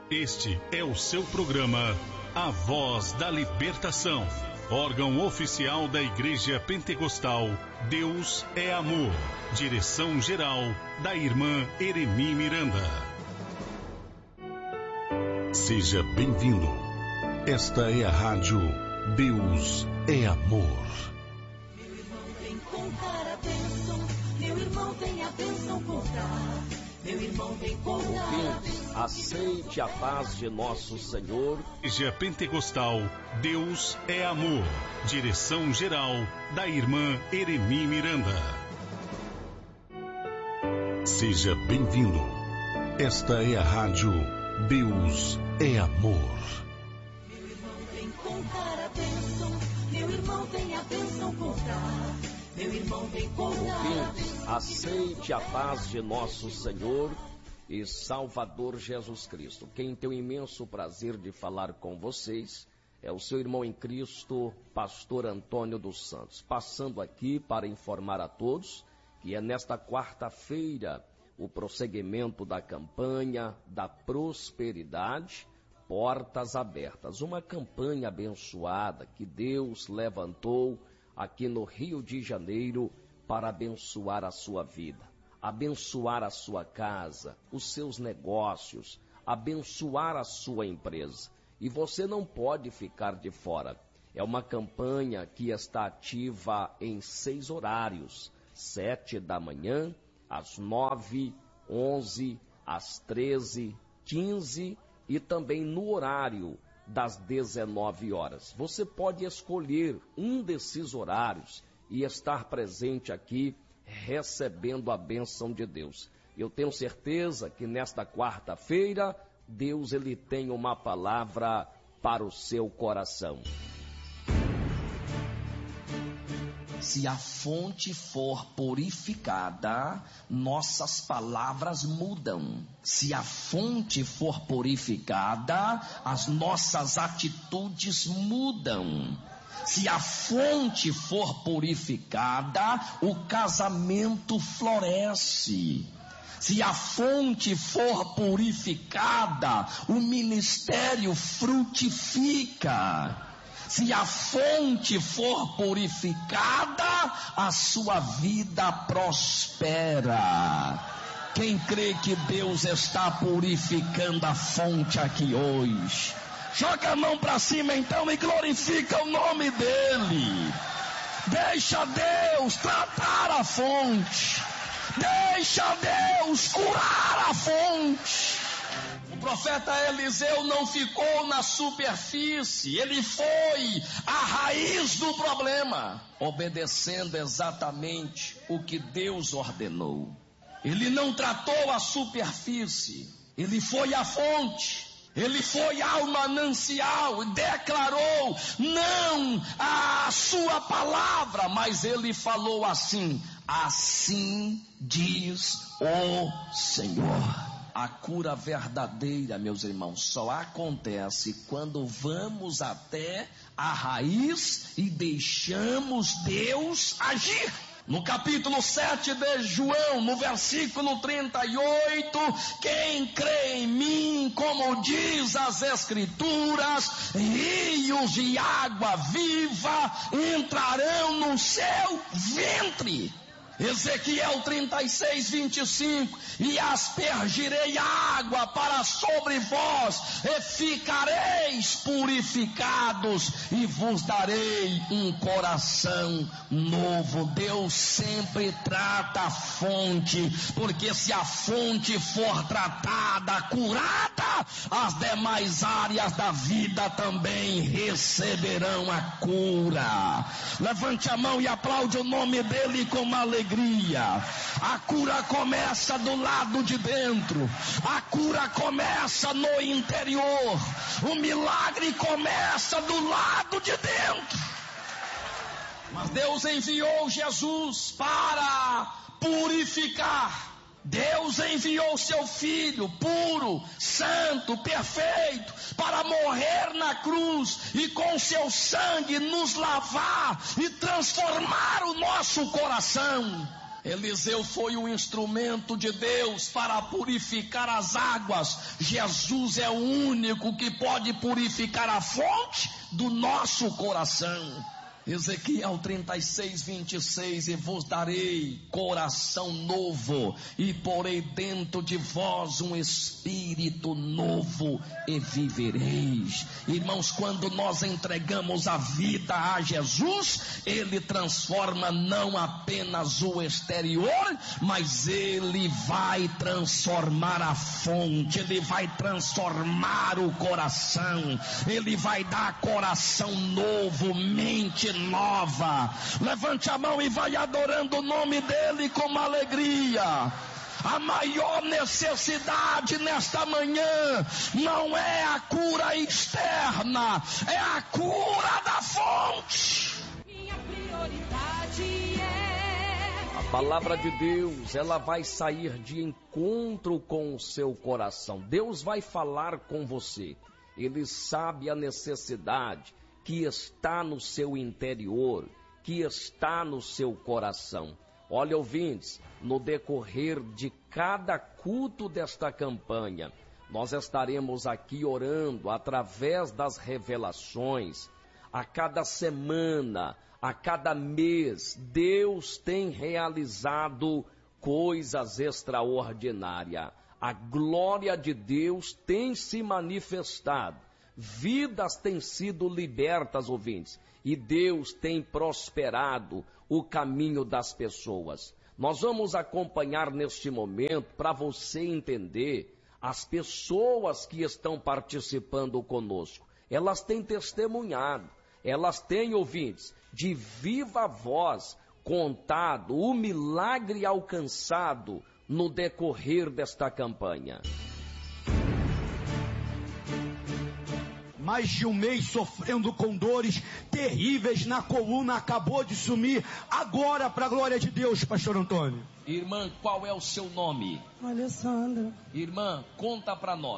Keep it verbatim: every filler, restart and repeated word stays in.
Este é o seu programa A Voz da Libertação, órgão oficial da Igreja Pentecostal Deus é Amor. Direção-geral da irmã Eremi Miranda. Seja bem-vindo. Esta é a rádio Deus é Amor. Meu irmão vem contar a bênção, meu irmão vem a bênção contar. Meu irmão vem contar. Ouvintes, aceite a paz de nosso Senhor. Igreja Pentecostal Deus é Amor. Direção-geral da irmã Eremi Miranda. Seja bem-vindo. Esta é a rádio Deus é Amor. Meu irmão vem contar a bênção, meu irmão vem a bênção contar. Meu irmão vem contar. Ouvintes, aceite a paz de nosso Senhor e Salvador Jesus Cristo. Quem tem o imenso prazer de falar com vocês é o seu irmão em Cristo, pastor Antônio dos Santos, passando aqui para informar a todos que é nesta quarta-feira o prosseguimento da campanha da prosperidade, portas abertas, uma campanha abençoada que Deus levantou aqui no Rio de Janeiro para abençoar a sua vida, abençoar a sua casa, os seus negócios, abençoar a sua empresa. E você não pode ficar de fora. É uma campanha que está ativa em seis horários, sete da manhã, às nove, onze, às treze, quinze e também no horário das dezenove horas. Você pode escolher um desses horários e estar presente aqui recebendo a bênção de Deus. Eu tenho certeza que nesta quarta-feira Deus ele tem uma palavra para o seu coração. Se a fonte for purificada, nossas palavras mudam. Se a fonte for purificada, as nossas atitudes mudam. Se a fonte for purificada, o casamento floresce. Se a fonte for purificada, o ministério frutifica. Se a fonte for purificada, a sua vida prospera. Quem crê que Deus está purificando a fonte aqui hoje? Joga a mão para cima então e glorifica o nome dele. Deixa Deus tratar a fonte. Deixa Deus curar a fonte. O profeta Eliseu não ficou na superfície, ele foi à raiz do problema, obedecendo exatamente o que Deus ordenou. Ele não tratou a superfície, ele foi à fonte. Ele foi ao manancial e declarou não a sua palavra, mas ele falou assim: assim diz o Senhor. A cura verdadeira, meus irmãos, só acontece quando vamos até a raiz e deixamos Deus agir. No capítulo sete de João, no versículo trinta e oito, quem crê em mim, como diz as Escrituras, rios de água viva entrarão no seu ventre. Ezequiel trinta e seis, vinte e cinco, e aspergirei água para sobre vós, e ficareis purificados, e vos darei um coração novo. Deus sempre trata a fonte, porque se a fonte for tratada, curada, as demais áreas da vida também receberão a cura. Levante a mão e aplaude o nome dele com alegria. A cura começa do lado de dentro, a cura começa no interior, o milagre começa do lado de dentro. Mas Deus enviou Jesus para purificar. Deus enviou seu Filho puro, santo, perfeito, para morrer na cruz e com seu sangue nos lavar e transformar o nosso coração. Eliseu foi um instrumento de Deus para purificar as águas. Jesus é o único que pode purificar a fonte do nosso coração. Ezequiel trinta e seis, vinte e seis, e vos darei coração novo, e porei dentro de vós um espírito novo, e vivereis. Irmãos, quando nós entregamos a vida a Jesus, Ele transforma não apenas o exterior, mas Ele vai transformar a fonte, Ele vai transformar o coração, Ele vai dar coração novo, mente nova. Levante a mão e vai adorando o nome dele com alegria. A maior necessidade nesta manhã não é a cura externa, é a cura da fonte. Minha prioridade é... A palavra de Deus, ela vai sair de encontro com o seu coração. Deus vai falar com você. Ele sabe a necessidade que está no seu interior, que está no seu coração. Olha, ouvintes, no decorrer de cada culto desta campanha, nós estaremos aqui orando através das revelações. A cada semana, a cada mês, Deus tem realizado coisas extraordinárias. A glória de Deus tem se manifestado. Vidas têm sido libertas, ouvintes, e Deus tem prosperado o caminho das pessoas. Nós vamos acompanhar neste momento para você entender as pessoas que estão participando conosco. Elas têm testemunhado, elas têm, ouvintes, de viva voz contado o milagre alcançado no decorrer desta campanha. Mais de um mês sofrendo com dores terríveis na coluna, acabou de sumir, agora para a glória de Deus, pastor Antônio. Irmã, qual é o seu nome? Alessandra. Irmã, conta para nós.